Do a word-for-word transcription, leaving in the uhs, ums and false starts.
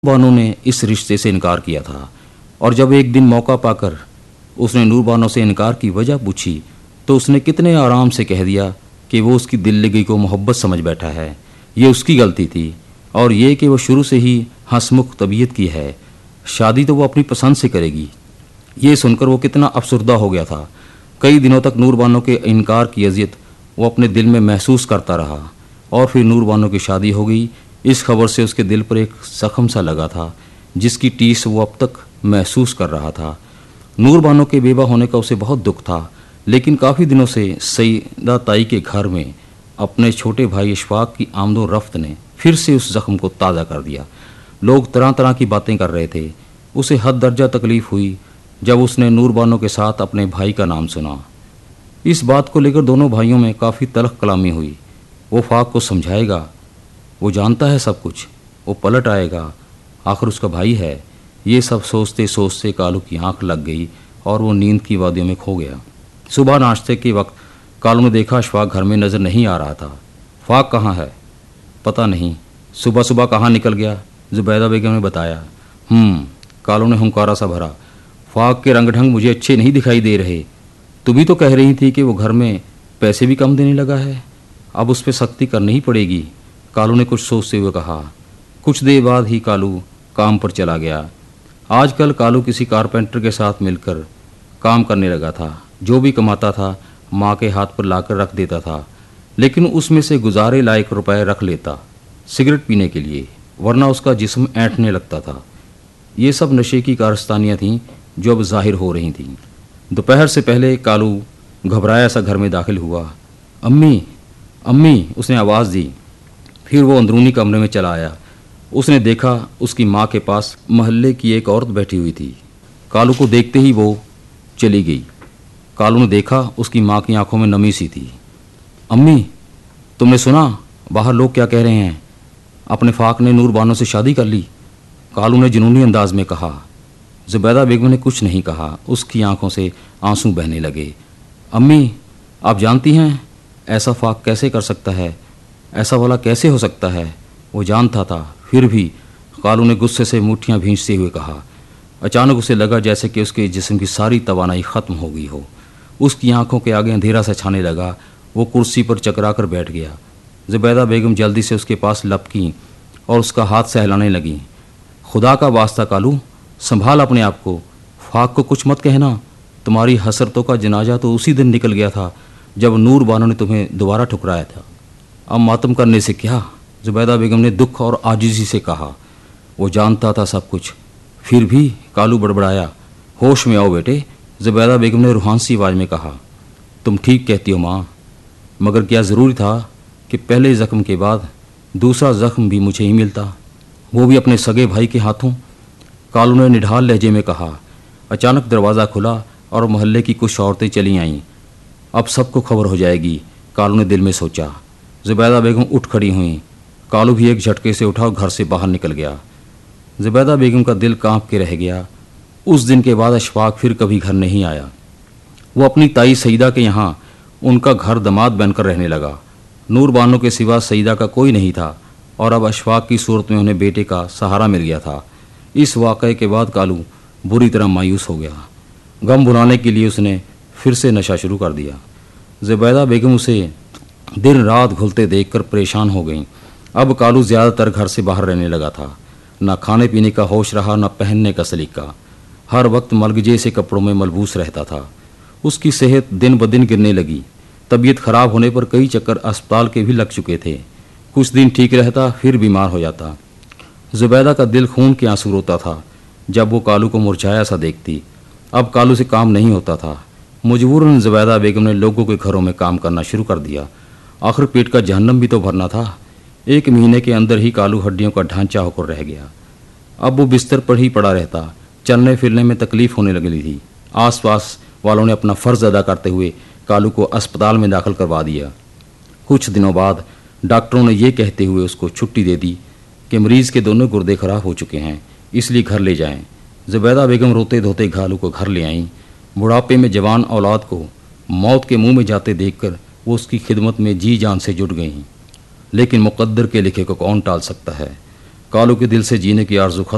बानो ने इस रिश्ते से इनकार किया था और जब एक दिन मौका पाकर उसने नूर बानो से इनकार की वजह पूछी तो उसने कितने आराम से कह दिया कि वो उसकी दिल लगी को मोहब्बत समझ बैठा है। ये उसकी गलती थी और ये कि वो शुरू से ही हंसमुख तबीयत की है, शादी तो वो अपनी पसंद से करेगी। ये सुनकर वो कितना अफसुर्दा हो गया था। कई दिनों तक नूर बानो के इनकार की अजियत वो अपने दिल में महसूस करता रहा और फिर नूर बानो की शादी हो गई। इस खबर से उसके दिल पर एक जख्म सा लगा था जिसकी टीस वो अब तक महसूस कर रहा था। नूर बानो के बेवा होने का उसे बहुत दुख था, लेकिन काफ़ी दिनों से सईदा ताई के घर में अपने छोटे भाई इशफाक की आमदो रफ्त ने फिर से उस जख्म को ताज़ा कर दिया। लोग तरह तरह की बातें कर रहे थे। उसे हद दर्जा तकलीफ़ हुई जब उसने नूर बानो के साथ अपने भाई का नाम सुना। इस बात को लेकर दोनों भाइयों में काफ़ी तलख कलामी हुई। वो फाक को समझाएगा, वो जानता है सब कुछ, वो पलट आएगा, आखिर उसका भाई है। ये सब सोचते सोचते कालू की आंख लग गई और वो नींद की वादियों में खो गया। सुबह नाश्ते के वक्त कालू ने देखा अशफाक घर में नज़र नहीं आ रहा था। फाक कहाँ है? पता नहीं, सुबह सुबह कहाँ निकल गया? जुबैदा बेगम ने बताया। हम्म कालू ने हुंकारा सा भरा। फाक के रंग ढंग मुझे अच्छे नहीं दिखाई दे रहे। तुम भी तो कह रही थी कि वो घर में पैसे भी कम देने लगा है, अब उस पर सख्ती करनी ही पड़ेगी, कालू ने कुछ सोचते हुए कहा। कुछ देर बाद ही कालू काम पर चला गया। आजकल कालू किसी कारपेंटर के साथ मिलकर काम करने लगा था। जो भी कमाता था माँ के हाथ पर लाकर रख देता था, लेकिन उसमें से गुजारे लायक रुपए रख लेता सिगरेट पीने के लिए, वरना उसका जिस्म ऐंठने लगता था। ये सब नशे की कारस्तानियाँ थीं जो अब जाहिर हो रही थीं। दोपहर से पहले कालू घबराया सा घर में दाखिल हुआ। अम्मी अम्मी उसने आवाज़ दी। फिर वो अंदरूनी कमरे में चला आया। उसने देखा उसकी माँ के पास मोहल्ले की एक औरत बैठी हुई थी। कालू को देखते ही वो चली गई। कालू ने देखा उसकी माँ की आंखों में नमी सी थी। अम्मी तुमने सुना बाहर लोग क्या कह रहे हैं? अपने फाक ने नूर बानो से शादी कर ली, कालू ने जुनूनी अंदाज में कहा। जुबैदा बेगम ने कुछ नहीं कहा, उसकी आंखों से आंसू बहने लगे। अम्मी आप जानती हैं ऐसा फाक कैसे कर सकता है? ऐसा वाला कैसे हो सकता है? वो जानता था, फिर भी कालू ने गुस्से से मुट्ठियां भींचते हुए कहा। अचानक उसे लगा जैसे कि उसके जिस्म की सारी तवानाई ख़त्म हो गई हो। उसकी आंखों के आगे अंधेरा सा छाने लगा। वो कुर्सी पर चकरा कर बैठ गया। जुबैदा बेगम जल्दी से उसके पास लपकी और उसका हाथ सहलाने लगी। खुदा का वास्ता कालू, संभाल अपने आप को, फाक को कुछ मत कहना। तुम्हारी हसरतों का जनाजा तो उसी दिन निकल गया था जब नूर बानो ने तुम्हें दोबारा ठुकराया था। अब मातम करने से क्या? जुबैदा बेगम ने दुख और आजिज़ी से कहा। वो जानता था सब कुछ, फिर भी कालू बड़बड़ाया। होश में आओ बेटे, जुबैदा बेगम ने रूहानी आवाज़ में कहा। तुम ठीक कहती हो माँ, मगर क्या ज़रूरी था कि पहले ज़ख्म के बाद दूसरा ज़ख्म भी मुझे ही मिलता, वो भी अपने सगे भाई के हाथों? कालू ने निढाल लहजे में कहा। अचानक दरवाज़ा खुला और मोहल्ले की कुछ औरतें चली आईं। अब सबको खबर हो जाएगी, कालू ने दिल में सोचा। जुबैदा बेगम उठ खड़ी हुई। कालू भी एक झटके से उठा और घर से बाहर निकल गया। जुबैदा बेगम का दिल कांप के रह गया। उस दिन के बाद अशफाक फिर कभी घर नहीं आया। वो अपनी ताई सईदा के यहाँ उनका घर दामाद बनकर रहने लगा। नूर बानो के सिवा सईदा का कोई नहीं था और अब अशफाक की सूरत में उन्हें बेटे का सहारा मिल गया था। इस वाक़े के बाद कालू बुरी तरह मायूस हो गया। गम भुलाने के लिए उसने फिर से नशा शुरू कर दिया। जुबैदा बेगम उसे दिन रात घुलते देखकर परेशान हो गईं। अब कालू ज़्यादातर घर से बाहर रहने लगा था। न खाने पीने का होश रहा, न पहनने का सलीका। हर वक्त मलगजे से कपड़ों में मलबूस रहता था। उसकी सेहत दिन ब दिन गिरने लगी। तबीयत खराब होने पर कई चक्कर अस्पताल के भी लग चुके थे। कुछ दिन ठीक रहता, फिर बीमार हो जाता। जुबैदा का दिल खून के आंसू रोता था जब वो कालू को मुरझाया सा देखती। अब कालू से काम नहीं होता था। मजबूरन जुबैदा बेगम ने लोगों के घरों में काम करना शुरू कर दिया। आखिर पेट का जहन्नम भी तो भरना था। एक महीने के अंदर ही कालू हड्डियों का ढांचा होकर रह गया। अब वो बिस्तर पर ही पड़ा रहता। चलने फिरने में तकलीफ होने लगी थी। आसपास वालों ने अपना फ़र्ज़ अदा करते हुए कालू को अस्पताल में दाखिल करवा दिया। कुछ दिनों बाद डॉक्टरों ने यह कहते हुए उसको छुट्टी दे दी कि मरीज़ के दोनों गुर्दे खराब हो चुके हैं, इसलिए घर ले जाएं। जुबैदा बेगम रोते धोते कालू को घर ले आईं। बुढ़ापे में जवान औलाद को मौत के मुंह में जाते देखकर वो उसकी खिदमत में जी जान से जुट गईं। लेकिन मुक़द्दर के लिखे को कौन टाल सकता है? कालू के दिल से जीने की आरज़ू